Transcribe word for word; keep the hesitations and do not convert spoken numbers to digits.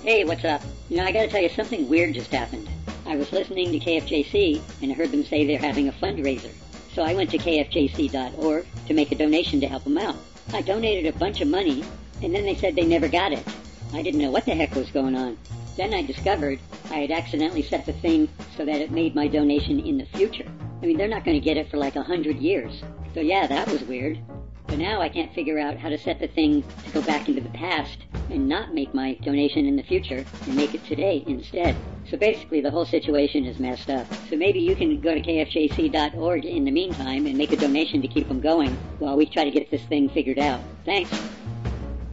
Hey, what's up? You know, I gotta tell you, something weird just happened. I was listening to K F J C and I heard them say they're having a fundraiser. So I went to K F J C dot org to make a donation to help them out. I donated a bunch of money, and then they said they never got it. I didn't know what the heck was going on. Then I discovered I had accidentally set the thing so that it made my donation in the future. I mean, they're not going to get it for like a hundred years. So yeah, that was weird. But now I can't figure out how to set the thing to go back into the past and not make my donation in the future and make it today instead. So basically the whole situation is messed up. So maybe you can go to K F J C dot org in the meantime and make a donation to keep them going while we try to get this thing figured out. Thanks.